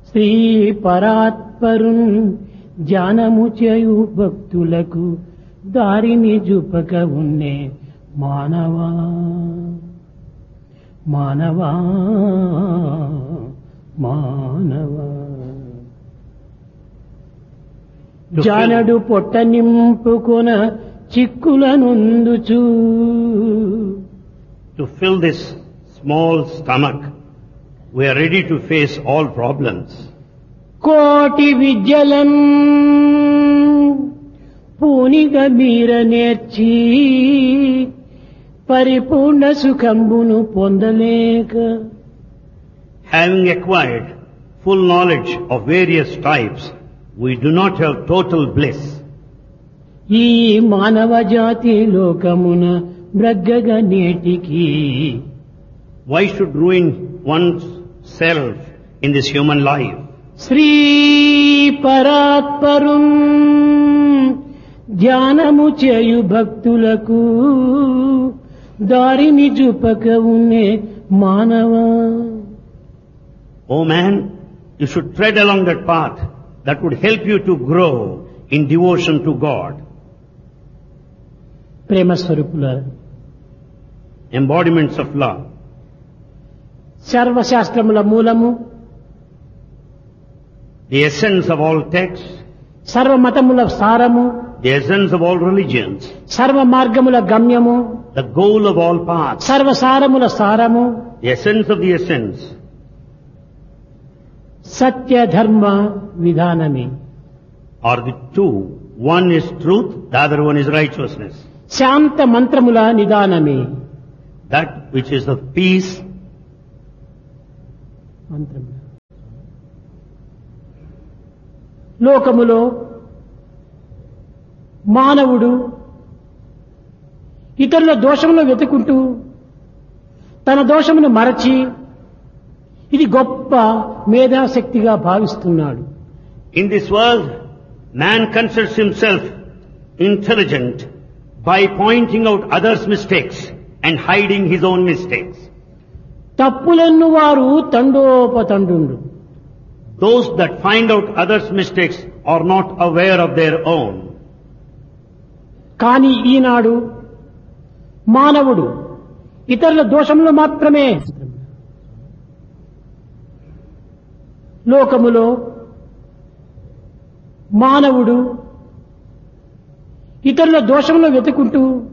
శ్రీ పరాత్పరున్ ధ్యానము చేయు భక్తులకు దారిని చూపక ఉన్నే మానవా మానవా మానవా. జానడు పొట్ట నింపుకొన చిక్కులనుందుచు. To fill this small stomach, we are ready to face all problems. కోటి విద్యలన్ పూనిగ మీర నేర్చి పరిపూర్ణ సుఖంబును పొందలేక. Having acquired full knowledge of various types, we do not have total bliss. ఈ మానవ జాతి లోకమున బ్రగ్గగ నేటికి. Why should ruin one's self in this human life? Shri పరాత్పరున్ ధ్యానము చేయు భక్తులకు దారిని చూపక ఉన్నే మానవా. Oh man, you should tread along that path that would help you to grow in devotion to God. Prema స్వరూపుల Embodiments of love. సర్వశాస్త్రముల మూలము, The essence of all texts, సర్వమతముల సారము, the essence of all religions, సర్వ మార్గముల గమ్యము, the goal of all paths, సర్వసారముల సారము, the essence of the essence, సత్య ధర్మ విధానమే. are the two. One is truth, the other one is righteousness. Shanta మంత్రముల నిదానమే. That which is of peace, మంత్రముల లోకములో మానవుడు ఇతరుల దోషములను వెతుకుంటూ తన దోషమును మరచి ఇది గొప్ప మేధాశక్తిగా భావిస్తున్నాడు. in this world, man considers himself intelligent by pointing out others' mistakes and hiding his own mistakes. తప్పులెన్ను వారు తండోపతండు. Those that find out others' mistakes are not aware of their own. కానీ ఈనాడు మానవుడు ఇతరుల దోషములు మాత్రమే. లోకములో మానవుడు ఇతరుల దోషములు వెతుకుంటూ